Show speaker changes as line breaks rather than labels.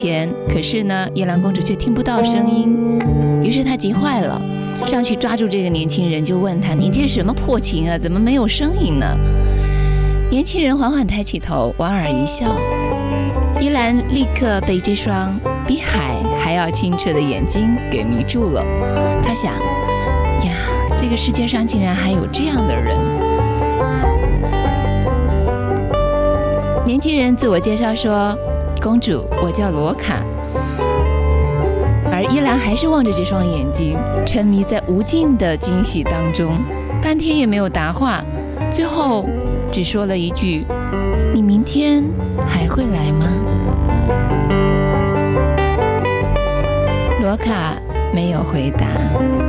前，可是呢，夜郎公主却听不到声音，于是她急坏了，上去抓住这个年轻人，就问他：“你这是什么破琴啊？怎么没有声音呢？”年轻人缓缓抬起头，莞尔一笑。依兰立刻被这双比海还要清澈的眼睛给迷住了。他想：呀，这个世界上竟然还有这样的人。年轻人自我介绍说：“公主，我叫罗卡。”而依兰还是望着这双眼睛，沉迷在无尽的惊喜当中，半天也没有答话，最后只说了一句：“你明天还会来吗？”罗卡没有回答。